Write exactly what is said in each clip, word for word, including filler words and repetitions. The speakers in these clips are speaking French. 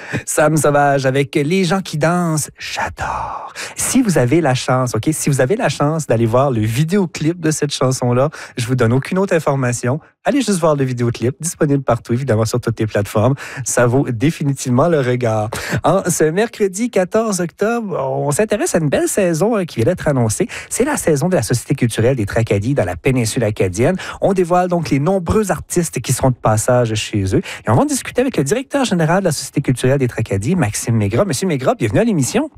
Sam Sauvage avec Les gens qui dansent, j'adore. Si vous avez la chance, OK, si vous avez la chance d'aller voir le vidéoclip de cette chanson-là, je vous donne aucune autre information. Allez juste voir le vidéoclip, disponible partout, évidemment sur toutes les plateformes. Ça vaut définitivement le regard. En ce mercredi quatorze octobre, on s'intéresse à une belle saison qui vient d'être annoncée. C'est la saison de la Société culturelle des Tracadie dans la péninsule acadienne. On dévoile donc les nombreux artistes qui seront de passage chez eux. Et on va en discuter avec le directeur général de la Société culturelle des Tracadie, Maxime Mégras. Monsieur Mégras, bienvenue à l'émission.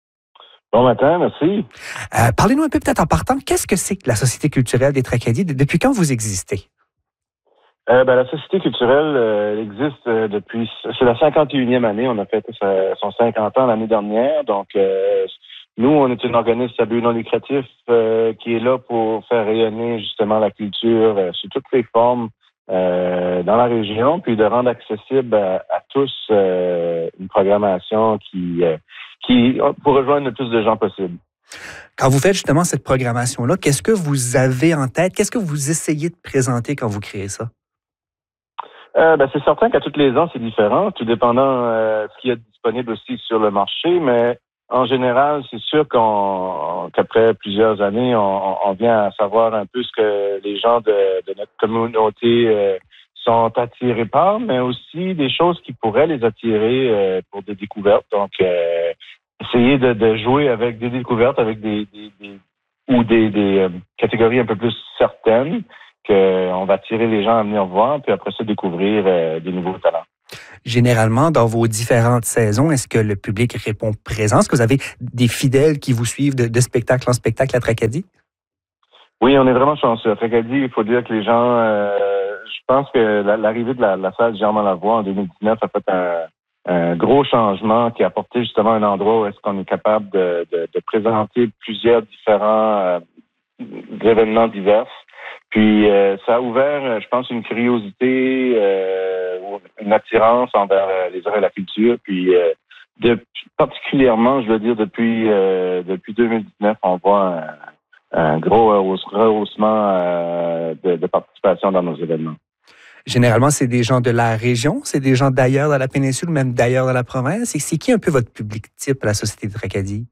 Bon matin, merci. Euh, parlez-nous un peu peut-être en partant. Qu'est-ce que c'est que la Société culturelle des Tracadie? Depuis quand vous existez? Euh, ben, la Société culturelle euh, existe euh, depuis... C'est la cinquante et unième année. On a fait sa, son cinquante ans l'année dernière. Donc, euh, nous, on est un organisme à but non lucratif euh, qui est là pour faire rayonner justement la culture euh, sous toutes les formes euh, dans la région, puis de rendre accessible à, à tous euh, une programmation qui, euh, qui pour rejoindre le plus de gens possible. Quand vous faites justement cette programmation-là, qu'est-ce que vous avez en tête? Qu'est-ce que vous essayez de présenter quand vous créez ça? Euh, ben, c'est certain qu'à tous les ans, c'est différent, tout dépendant euh, ce qu'il y a de disponible aussi sur le marché, mais en général, c'est sûr qu'on, qu'après plusieurs années, on, on vient à savoir un peu ce que les gens de, de notre communauté euh, sont attirés par, mais aussi des choses qui pourraient les attirer euh, pour des découvertes. Donc, euh, essayer de, de jouer avec des découvertes, avec des, des, des ou des, des euh, catégories un peu plus certaines, qu'on va attirer les gens à venir voir, puis après ça, découvrir euh, des nouveaux talents. Généralement, dans vos différentes saisons, est-ce que le public répond présent? Est-ce que vous avez des fidèles qui vous suivent de, de spectacle en spectacle à Tracadie? Oui, on est vraiment chanceux. À Tracadie, il faut dire que les gens... Euh, je pense que la, l'arrivée de la, la salle Germain Lavoie en deux mille dix-neuf a fait un, un gros changement qui a apporté justement un endroit où est-ce qu'on est capable de, de, de présenter plusieurs différents euh, événements divers. Puis euh, ça a ouvert, je pense, une curiosité, euh, une attirance envers euh, les arts et la culture. Puis euh, de, particulièrement, je veux dire, depuis euh, depuis deux mille dix-neuf, on voit un, un gros rehaussement euh, de, de participation dans nos événements. Généralement, c'est des gens de la région, c'est des gens d'ailleurs dans la péninsule, même d'ailleurs dans la province. Et c'est qui un peu votre public type à la Société de Tracadie?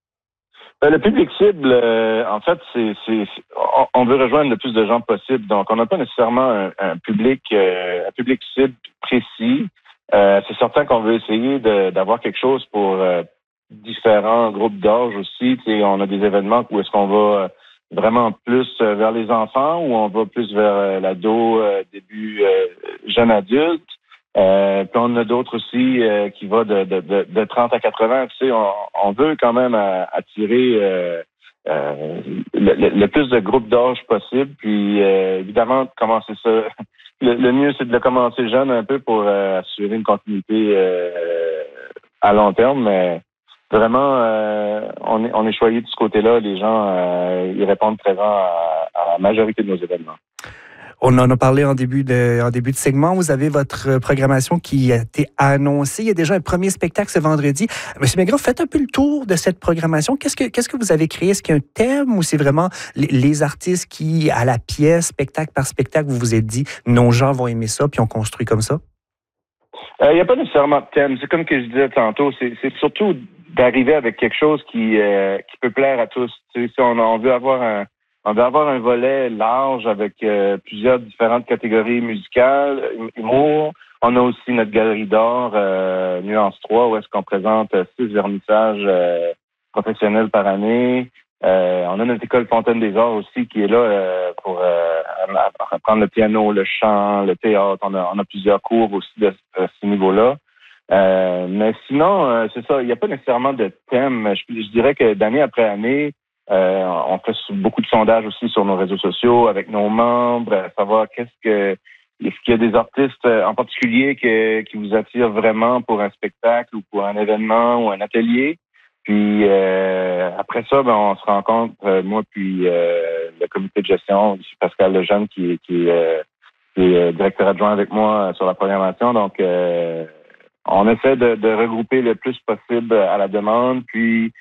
Le public cible, euh, en fait, c'est, c'est, c'est on, on veut rejoindre le plus de gens possible. Donc, on n'a pas nécessairement un, un public, euh, un public cible précis. Euh, c'est certain qu'on veut essayer de, d'avoir quelque chose pour euh, différents groupes d'âge aussi. Tu sais, on a des événements où est-ce qu'on va vraiment plus vers les enfants, ou on va plus vers euh, l'ado, euh, début euh, jeune adulte. Euh, puis on a d'autres aussi euh, qui va de, de, de, de trente à quatre-vingts. Tu sais, on, on veut quand même euh, attirer euh, euh, le, le, le plus de groupes d'âge possible. Puis euh, évidemment, commencer ça. Le, le mieux, c'est de le commencer jeune un peu pour euh, assurer une continuité euh, à long terme. Mais vraiment, euh, on est on est choyé de ce côté-là. Les gens euh, ils répondent présents à, à la majorité de nos événements. On en a parlé en début de, en début de segment. Vous avez votre programmation qui a été annoncée. Il y a déjà un premier spectacle ce vendredi. Monsieur Mégras, faites un peu le tour de cette programmation. Qu'est-ce que, qu'est-ce que vous avez créé? Est-ce qu'il y a un thème ou c'est vraiment les, les artistes qui, à la pièce, spectacle par spectacle, vous vous êtes dit, nos gens vont aimer ça, puis on construit comme ça? Il euh, n'y a pas nécessairement de thème. C'est comme que je disais tantôt, c'est, c'est surtout d'arriver avec quelque chose qui, euh, qui peut plaire à tous. Tu sais, si on, on veut avoir un On veut avoir un volet large avec euh, plusieurs différentes catégories musicales, humour. On a aussi notre galerie d'art, euh, Nuance trois, où est-ce qu'on présente six vernissages euh, professionnels par année. Euh, on a notre école Fontaine des Arts aussi qui est là euh, pour euh, apprendre le piano, le chant, le théâtre. On a, on a plusieurs cours aussi de, de ce niveau-là. Euh, mais sinon, euh, c'est ça, il n'y a pas nécessairement de thème. Je, je dirais que d'année après année, Euh, on fait beaucoup de sondages aussi sur nos réseaux sociaux avec nos membres, à savoir qu'est-ce que est-ce qu'il y a des artistes en particulier que, qui vous attirent vraiment pour un spectacle ou pour un événement ou un atelier. Puis euh, après ça, ben, on se rencontre, euh, moi puis euh, le comité de gestion, ici Pascal Lejeune qui, qui, euh, qui est directeur adjoint avec moi sur la programmation. Donc euh, on essaie de, de regrouper le plus possible à la demande, puis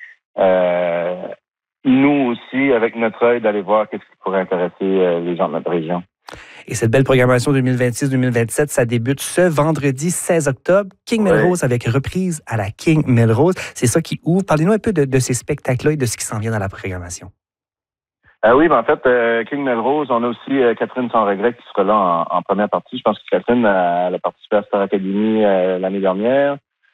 euh, nous aussi, avec notre œil, d'aller voir qu'est-ce qui pourrait intéresser euh, les gens de notre région. Et cette belle programmation deux mille vingt-six deux mille vingt-sept, ça débute ce vendredi seize octobre. King Ouais. Melrose avec reprise à la King Melrose. C'est ça qui ouvre. Parlez-nous un peu de, de ces spectacles-là et de ce qui s'en vient dans la programmation. Euh, oui, ben en fait, euh, King Melrose, on a aussi euh, Catherine Sans Regret qui sera là en, en première partie. Je pense que Catherine a, elle a participé à Star Academy euh, l'année dernière.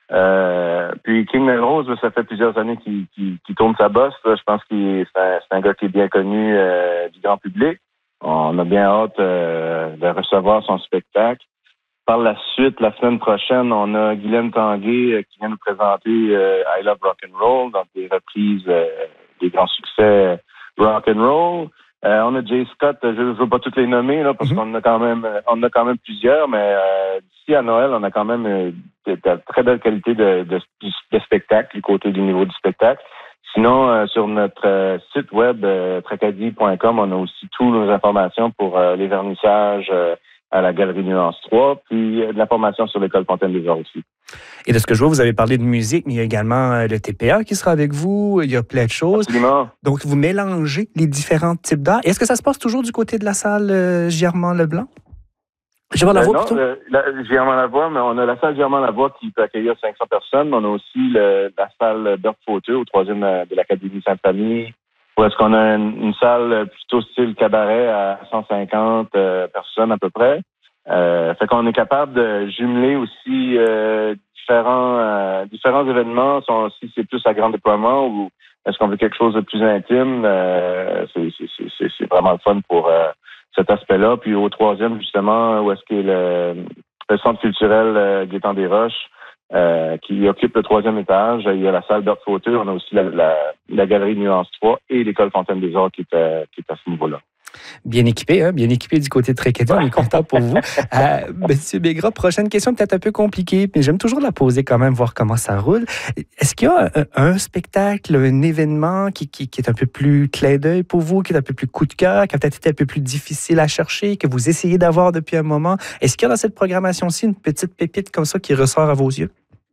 Euh, puis King Melrose, ça fait plusieurs années qu'il, qu'il, qu'il tourne sa bosse. Là. Je pense qu'il c'est un, c'est un gars qui est bien connu euh, du grand public. On a bien hâte euh, de recevoir son spectacle. Par la suite, la semaine prochaine, on a Guylaine Tanguay euh, qui vient nous présenter euh, I Love Rock'n'Roll, donc des reprises euh, des grands succès rock and roll. Euh, on a Jay Scott, je ne veux pas toutes les nommer là, parce mm-hmm. qu'on a quand même on a quand même plusieurs, mais euh, d'ici à Noël, on a quand même euh, de, de très belle qualité de, de, de spectacle, du côté du niveau du spectacle. Sinon, euh, sur notre euh, site web euh, tracadie point com, on a aussi toutes nos informations pour euh, les vernissages euh, à la Galerie Nuance trois, puis euh, de l'information sur l'École Fontaine des Arts aussi. Et de ce que je vois, vous avez parlé de musique, mais il y a également euh, le T P A qui sera avec vous. Il y a plein de choses. Absolument. Donc, vous mélangez les différents types d'art. Est-ce que ça se passe toujours du côté de la salle euh, Girmand-Leblanc? Girmand-Lavoie, euh, plutôt? Non, la, Girmand-Lavoie, mais on a la salle Girmand-Lavoie qui peut accueillir cinq cents personnes. On a aussi le, la salle Berthe Fauteux, au troisième de l'Académie Sainte-Famille, où est-ce qu'on a une, une salle plutôt style cabaret à cent cinquante euh, personnes à peu près. Euh, fait qu'on est capable de jumeler aussi euh, différents euh, différents événements. Sont, si c'est plus à grand déploiement ou est-ce qu'on veut quelque chose de plus intime, euh, c'est, c'est, c'est, c'est vraiment le fun pour euh, cet aspect-là. Puis au troisième, justement, où est-ce qu'il y a le, le centre culturel euh, Gaétan des Roches, euh, qui occupe le troisième étage. Il y a la salle Berthe Fauteux, on a aussi la, la, la Galerie Nuance trois et l'École Fontaine des Arts qui est à, qui est à ce niveau-là. Bien équipé, hein? Bien équipé du côté de Tracadie. On est content pour vous. Euh, Monsieur Bégras, prochaine question peut-être un peu compliquée, mais j'aime toujours la poser quand même, voir comment ça roule. Est-ce qu'il y a un, un spectacle, un événement qui, qui, qui est un peu plus clin d'œil pour vous, qui est un peu plus coup de cœur, qui a peut-être été un peu plus difficile à chercher, que vous essayez d'avoir depuis un moment? Est-ce qu'il y a dans cette programmation-ci une petite pépite comme ça qui ressort à vos yeux?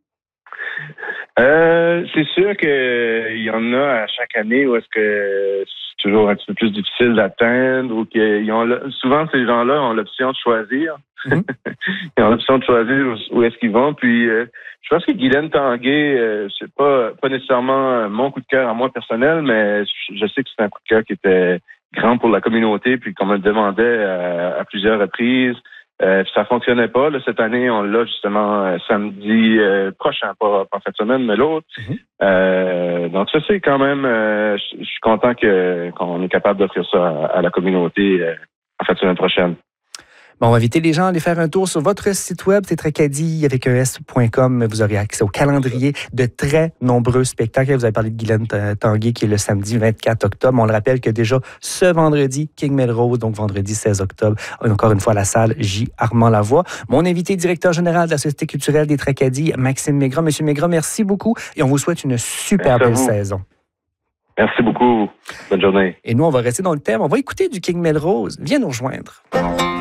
Euh, c'est sûr qu'il y en a à chaque année où est-ce que c'est toujours un petit peu plus difficile d'atteindre ou qu'ils ont souvent ces gens-là ont l'option de choisir. Mm-hmm. Ils ont l'option de choisir où est-ce qu'ils vont. Puis euh, je pense que Guylaine Tanguay, euh, c'est pas pas nécessairement mon coup de cœur à moi personnel, mais je sais que c'est un coup de cœur qui était grand pour la communauté, puis qu'on me le demandait à, à plusieurs reprises. Euh, ça fonctionnait pas. Là, cette année, on l'a justement euh, samedi euh, prochain, pas, pas en fin de semaine, mais l'autre. Mm-hmm. Euh, donc ça, c'est quand même... Euh, je suis content que, qu'on est capable d'offrir ça à, à la communauté euh, en fin de semaine prochaine. Bon, on va inviter les gens à aller faire un tour sur votre site web, c'est tracadie avec un S point com. Vous aurez accès au calendrier de très nombreux spectacles. Vous avez parlé de Guylaine Tanguay qui est le samedi vingt-quatre octobre. On le rappelle que déjà ce vendredi, King Melrose, donc vendredi seize octobre, encore une fois à la salle J. Armand-Lavoie. Mon invité, directeur général de la Société culturelle des Tracadies, Maxime Mégras. Monsieur Mégras, merci beaucoup et on vous souhaite une super belle saison. Merci beaucoup. Bonne journée. Et nous, on va rester dans le thème. On va écouter du King Melrose. Viens nous rejoindre.